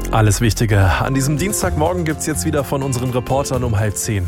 Alles Wichtige an diesem Dienstagmorgen gibt's jetzt wieder von unseren Reportern um 9:30.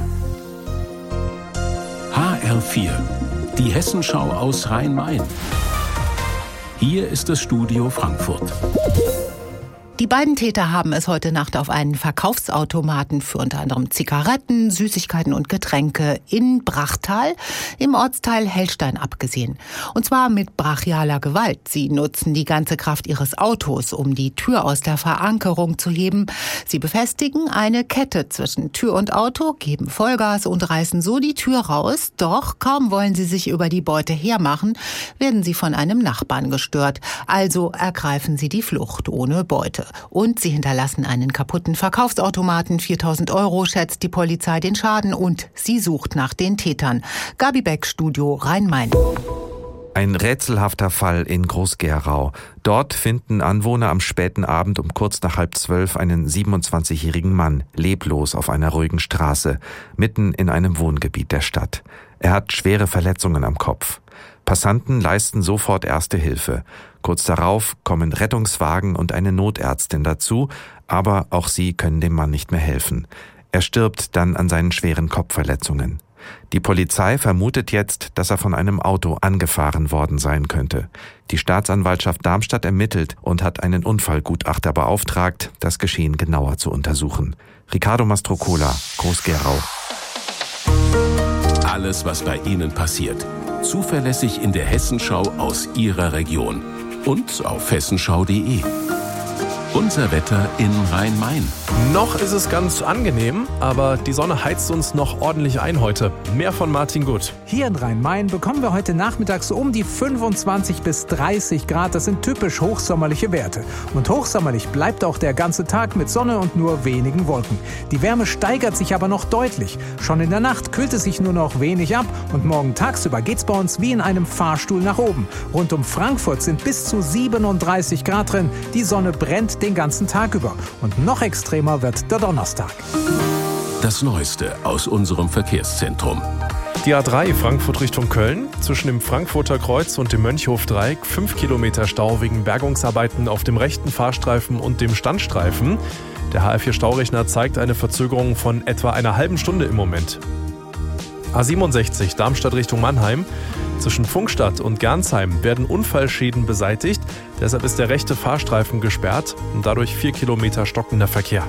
HR4, die Hessenschau aus Rhein-Main. Hier ist das Studio Frankfurt. Die beiden Täter haben es heute Nacht auf einen Verkaufsautomaten für unter anderem Zigaretten, Süßigkeiten und Getränke in Brachtal im Ortsteil Hellstein abgesehen. Und zwar mit brachialer Gewalt. Sie nutzen die ganze Kraft ihres Autos, um die Tür aus der Verankerung zu heben. Sie befestigen eine Kette zwischen Tür und Auto, geben Vollgas und reißen so die Tür raus. Doch kaum wollen sie sich über die Beute hermachen, werden sie von einem Nachbarn gestört. Also ergreifen sie die Flucht ohne Beute. Und sie hinterlassen einen kaputten Verkaufsautomaten. 4.000 € schätzt die Polizei den Schaden und sie sucht nach den Tätern. Gabi Beck, Studio Rhein-Main. Ein rätselhafter Fall in Groß-Gerau. Dort finden Anwohner am späten Abend um kurz nach 11:30 einen 27-jährigen Mann leblos auf einer ruhigen Straße, mitten in einem Wohngebiet der Stadt. Er hat schwere Verletzungen am Kopf. Passanten leisten sofort Erste Hilfe. Kurz darauf kommen Rettungswagen und eine Notärztin dazu, aber auch sie können dem Mann nicht mehr helfen. Er stirbt dann an seinen schweren Kopfverletzungen. Die Polizei vermutet jetzt, dass er von einem Auto angefahren worden sein könnte. Die Staatsanwaltschaft Darmstadt ermittelt und hat einen Unfallgutachter beauftragt, das Geschehen genauer zu untersuchen. Ricardo Mastrocola, Groß-Gerau. Alles, was bei Ihnen passiert. Zuverlässig in der Hessenschau aus Ihrer Region. Und auf hessenschau.de. Unser Wetter in Rhein-Main. Noch ist es ganz angenehm, aber die Sonne heizt uns noch ordentlich ein heute. Mehr von Martin Gut. Hier in Rhein-Main bekommen wir heute nachmittags um die 25 bis 30 Grad. Das sind typisch hochsommerliche Werte. Und hochsommerlich bleibt auch der ganze Tag mit Sonne und nur wenigen Wolken. Die Wärme steigert sich aber noch deutlich. Schon in der Nacht kühlt es sich nur noch wenig ab. Und morgen tagsüber geht's bei uns wie in einem Fahrstuhl nach oben. Rund um Frankfurt sind bis zu 37 Grad drin. Die Sonne brennt den ganzen Tag über. Und noch extremer wird der Donnerstag. Das Neueste aus unserem Verkehrszentrum. Die A3 Frankfurt Richtung Köln. Zwischen dem Frankfurter Kreuz und dem Mönchhof-Dreieck 5 Kilometer Stau wegen Bergungsarbeiten auf dem rechten Fahrstreifen und dem Standstreifen. Der HR4-Staurechner zeigt eine Verzögerung von etwa einer halben Stunde im Moment. A67 Darmstadt Richtung Mannheim. Zwischen Pfungstadt und Gernsheim werden Unfallschäden beseitigt. Deshalb ist der rechte Fahrstreifen gesperrt und dadurch 4 Kilometer stockender Verkehr.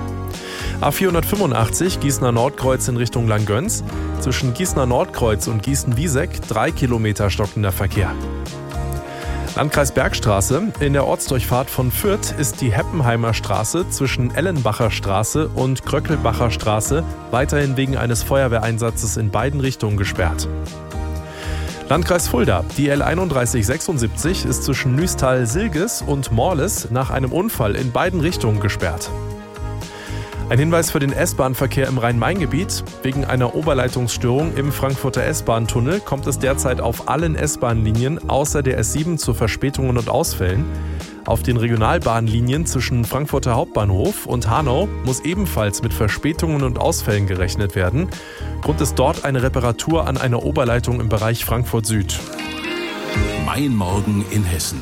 A485 Gießener Nordkreuz in Richtung Langgöns. Zwischen Gießener Nordkreuz und Gießen-Wieseck 3 Kilometer stockender Verkehr. Landkreis Bergstraße. In der Ortsdurchfahrt von Fürth ist die Heppenheimer Straße zwischen Ellenbacher Straße und Kröckelbacher Straße weiterhin wegen eines Feuerwehreinsatzes in beiden Richtungen gesperrt. Landkreis Fulda. Die L3176 ist zwischen Nüstal-Silges und Morles nach einem Unfall in beiden Richtungen gesperrt. Ein Hinweis für den S-Bahn-Verkehr im Rhein-Main-Gebiet. Wegen einer Oberleitungsstörung im Frankfurter S-Bahn-Tunnel kommt es derzeit auf allen S-Bahn-Linien außer der S7 zu Verspätungen und Ausfällen. Auf den Regionalbahnlinien zwischen Frankfurter Hauptbahnhof und Hanau muss ebenfalls mit Verspätungen und Ausfällen gerechnet werden. Grund ist dort eine Reparatur an einer Oberleitung im Bereich Frankfurt Süd. Mein Morgen in Hessen.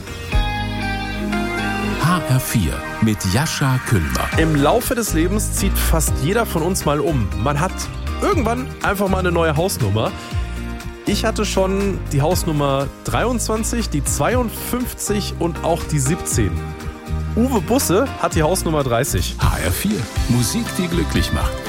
HR4 mit Jascha Küllmer. Im Laufe des Lebens zieht fast jeder von uns mal um. Man hat irgendwann einfach mal eine neue Hausnummer. Ich hatte schon die Hausnummer 23, die 52 und auch die 17. Uwe Busse hat die Hausnummer 30. HR4, Musik, die glücklich macht.